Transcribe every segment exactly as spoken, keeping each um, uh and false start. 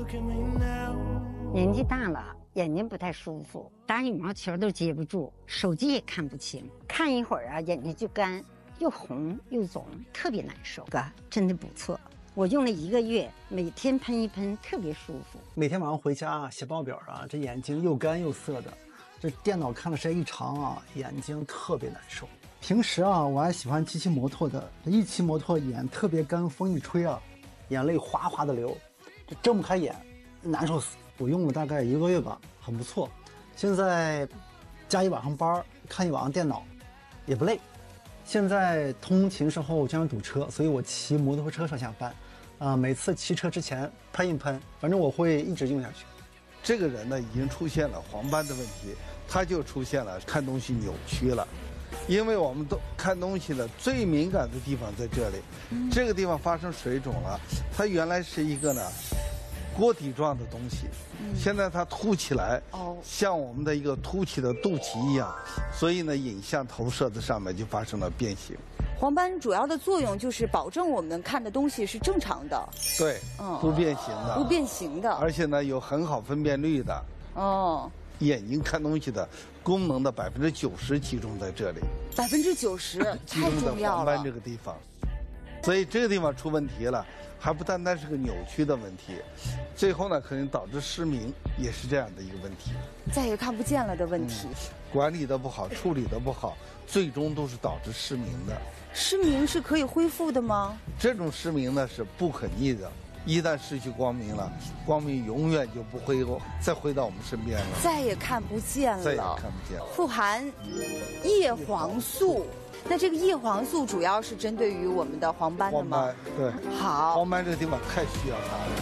年纪大了，眼睛不太舒服，打羽毛球都接不住，手机也看不清，看一会儿啊，眼睛就干，又红又肿，特别难受。哥，真的不错，我用了一个月，每天喷一喷，特别舒服。 每天晚上回家啊，写报表啊，这眼睛又干又涩的，这电脑看的时间一长啊，眼睛特别难受。平时啊，我还喜欢骑骑摩托的，一骑摩托眼特别干，风一吹啊，眼泪哗哗的流，这睁不开眼，难受死。我用了大概一个月吧，很不错。现在加一晚上班，看一晚上电脑，也不累。现在通勤时候经常堵车，所以我骑摩托车上下班，啊、呃，每次骑车之前喷一喷，反正我会一直用下去。 这个人呢，已经出现了黄斑的问题，他就出现了看东西扭曲了。因为我们都看东西的最敏感的地方在这里，嗯、这个地方发生水肿了，它原来是一个呢锅底状的东西，嗯、现在它凸起来，哦，像我们的一个凸起的肚脐一样，所以呢影像投射在上面就发生了变形。 黄斑主要的作用就是保证我们看的东西是正常的， 对，嗯，不变形的， 不变形的， 而且呢有很好分辨率的，哦。眼睛看东西的功能的百分之九十集中在这里， 百分之九十太重要了。 黄斑这个地方，所以这个地方出问题了，还不单单是个扭曲的问题，最后呢可能导致失明，也是这样的一个问题， 再也看不见了的问题。 嗯、管理的不好，处理的不好，最终都是导致失明的。 失明是可以恢复的吗？ 这种失明呢是不可逆的。一旦失去光明了，光明永远就不会再回到我们身边了， 再也看不见了， 再也看不见了。 富含叶黄素，那这个叶黄素主要是针对于我们的黄斑的吗？ 黄斑，对， 好， 黄斑这个地方太需要它了。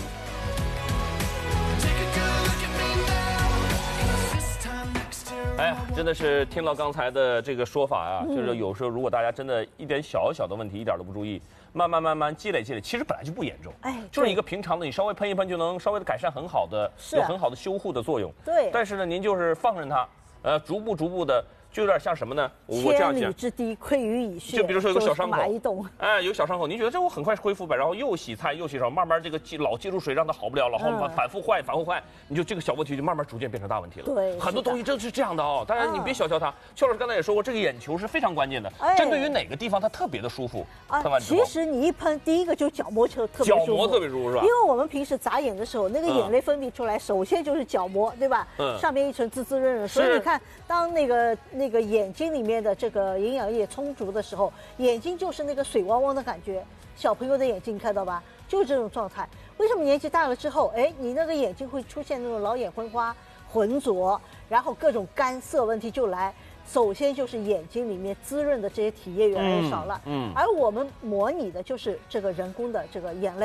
哎呀，真的是听到刚才的这个说法啊，嗯、就是有时候如果大家真的一点小小的问题一点都不注意，慢慢慢慢积累积累，其实本来就不严重，哎，就是一个平常的，你稍微喷一喷就能稍微的改善很好的，有很好的修护的作用。 对。 但是呢，您就是放任它，呃，逐步逐步的。就有点像什么呢？我这样讲， 千里之堤溃于蚁穴。 就比如说有个小伤口， 哎， 有小伤口，您觉得这我很快恢复呗？然后又洗菜又洗手，慢慢这个老接触水让它好不了，然后反反复坏，反复坏，你就这个小问题就慢慢逐渐变成大问题了。 对， 很多东西真是这样的哦。当然你别小瞧它。邱老师刚才也说过，这个眼球是非常关键的，针对于哪个地方它特别的舒服。 啊，其实你一喷，第一个就是角膜特特别舒服， 角膜特别舒服是吧？ 因为我们平时眨眼的时候，那个眼泪分泌出来，首先就是角膜，对吧？嗯。上面一层滋滋润润，所以你看，当那个那个眼睛里。里面的这个营养液充足的时候，眼睛就是那个水汪汪的感觉。小朋友的眼睛看到吧，就是这种状态。为什么年纪大了之后，哎，你那个眼睛会出现那种老眼昏花、浑浊，然后各种干涩问题就来。首先就是眼睛里面滋润的这些体液越来越少了，嗯，嗯而我们模拟的就是这个人工的这个眼泪。